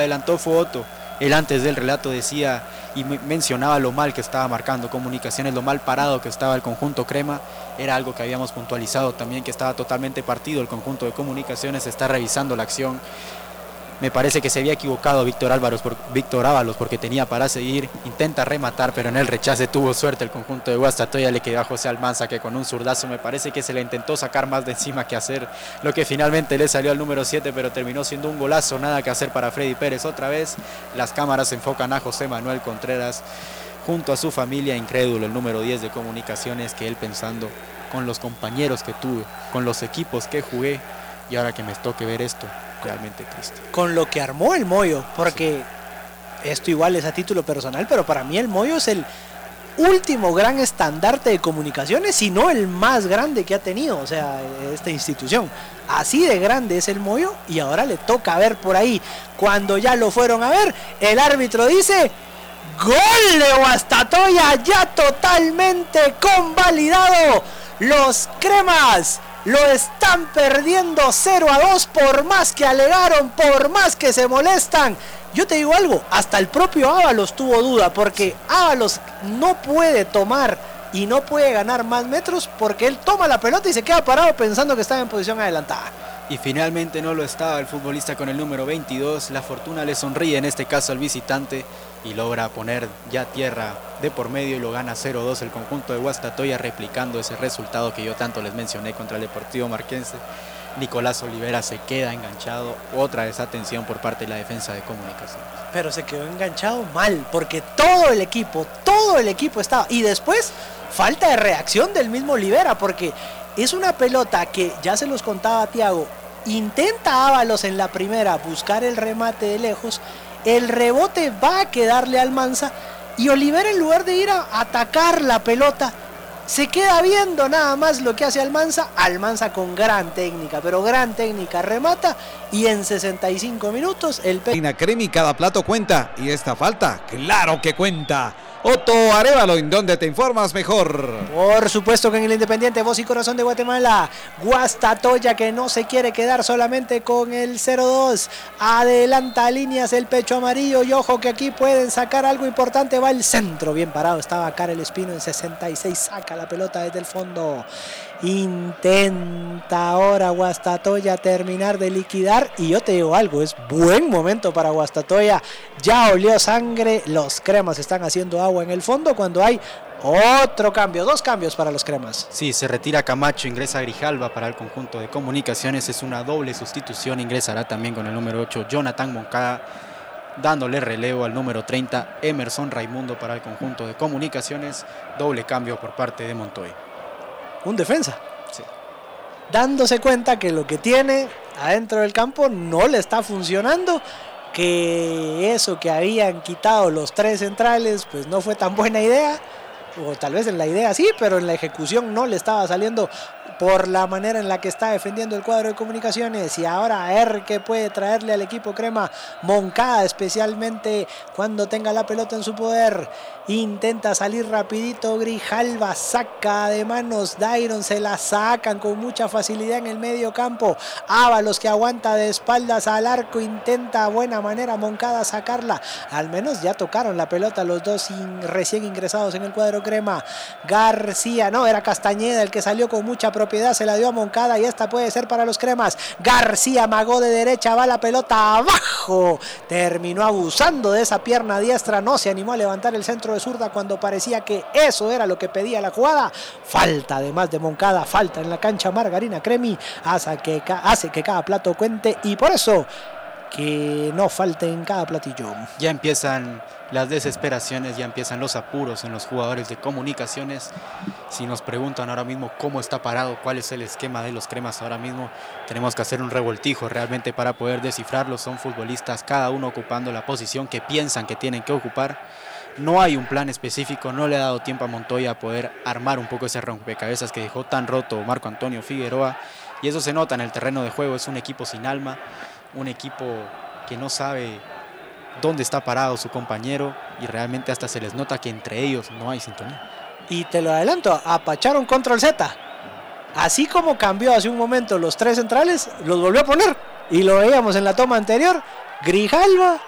adelantó fue Otto. Él antes del relato decía y mencionaba lo mal que estaba marcando Comunicaciones, lo mal parado que estaba el conjunto crema. Era algo que habíamos puntualizado también, que estaba totalmente partido el conjunto de Comunicaciones. Está revisando la acción. Me parece que se había equivocado Víctor Ábalos porque tenía para seguir, intenta rematar, pero en el rechace tuvo suerte el conjunto de Guastatoya, le quedó a José Almanza, que con un zurdazo me parece que se le intentó sacar más de encima que hacer lo que finalmente le salió al número 7, pero terminó siendo un golazo, nada que hacer para Freddy Pérez. Otra vez las cámaras se enfocan a José Manuel Contreras junto a su familia, incrédulo, el número 10 de Comunicaciones, que él pensando con los compañeros que tuve, con los equipos que jugué, y ahora que me toque ver esto, realmente triste. Con lo que armó el Moyo, porque esto igual es a título personal, pero para mí el Moyo es el último gran estandarte de Comunicaciones, si no el más grande que ha tenido, o sea, esta institución. Así de grande es el Moyo, y ahora le toca ver por ahí. Cuando ya lo fueron a ver, el árbitro dice: gol de Guastatoya, ya totalmente convalidado. Los cremas lo están perdiendo 0-2, por más que alegaron, por más que se molestan. Yo te digo algo, hasta el propio Ábalos tuvo duda, porque Ábalos no puede tomar y no puede ganar más metros, porque él toma la pelota y se queda parado pensando que estaba en posición adelantada. Y finalmente no lo estaba el futbolista con el número 22. La fortuna le sonríe en este caso al visitante y logra poner ya tierra de por medio y lo gana 0-2 el conjunto de Guastatoya, replicando ese resultado que yo tanto les mencioné contra el Deportivo Marquense. Nicolás Olivera se queda enganchado, otra desatención por parte de la defensa de Comunicaciones. Pero se quedó enganchado mal, porque todo el equipo estaba. Y después, falta de reacción del mismo Olivera, porque es una pelota que, ya se los contaba Tiago, intenta Ábalos en la primera buscar el remate de lejos, el rebote va a quedarle al Almanza, y Olivera, en lugar de ir a atacar la pelota, se queda viendo nada más lo que hace Almanza. Almanza con gran técnica, pero gran técnica, remata, y en 65 minutos el Cremi, cada plato cuenta, y esta falta, claro que cuenta. Otto Arévalo, ¿en dónde te informas mejor? Por supuesto que en el Independiente, voz y corazón de Guatemala. Guastatoya, que no se quiere quedar solamente con el 0-2. Adelanta líneas el pecho amarillo, y ojo que aquí pueden sacar algo importante. Va el centro, bien parado estaba Karel Espino en 66, saca la pelota desde el fondo. Intenta ahora Guastatoya terminar de liquidar, y yo te digo algo, es buen momento para Guastatoya. Ya olió sangre, los cremas están haciendo agua en el fondo cuando hay otro cambio, 2 cambios para los cremas. Sí, se retira Camacho, ingresa Grijalva para el conjunto de Comunicaciones, es una doble sustitución, ingresará también con el número 8 Jonathan Moncada, dándole relevo al número 30 Emerson Raimundo para el conjunto de Comunicaciones, doble cambio por parte de Montoya. Un defensa, sí, dándose cuenta que lo que tiene adentro del campo no le está funcionando, que eso que habían quitado los 3 centrales pues no fue tan buena idea, o tal vez en la idea sí, pero en la ejecución no le estaba saliendo por la manera en la que está defendiendo el cuadro de Comunicaciones. Y ahora a ver qué puede traerle al equipo crema Moncada, especialmente cuando tenga la pelota en su poder. Intenta salir rapidito Grijalva, saca de manos Dairon, se la sacan con mucha facilidad en el medio campo. Ábalos, que aguanta de espaldas al arco, intenta a buena manera Moncada sacarla. Al menos ya tocaron la pelota los dos recién ingresados en el cuadro crema. García, no, era Castañeda el que salió con mucha propiedad, se la dio a Moncada, y esta puede ser para los cremas. García amagó de derecha, va la pelota abajo, terminó abusando de esa pierna diestra, no se animó a levantar el centro de zurda cuando parecía que eso era lo que pedía la jugada. Falta además de Moncada, falta en la cancha Margarina Cremi, hace que cada plato cuente, y por eso que no falte en cada platillo. Ya empiezan las desesperaciones, ya empiezan los apuros en los jugadores de Comunicaciones. Si nos preguntan ahora mismo cómo está parado, cuál es el esquema de los cremas ahora mismo, tenemos que hacer un revoltijo realmente para poder descifrarlos. Son futbolistas, cada uno ocupando la posición que piensan que tienen que ocupar. No hay un plan específico, no le ha dado tiempo a Montoya a poder armar un poco ese rompecabezas que dejó tan roto Marco Antonio Figueroa, y eso se nota en el terreno de juego. Es un equipo sin alma, un equipo que no sabe dónde está parado su compañero, y realmente hasta se les nota que entre ellos no hay sintonía. Y te lo adelanto, apacharon control Z. Así como cambió hace un momento los 3 centrales, los volvió a poner, y lo veíamos en la toma anterior. Grijalva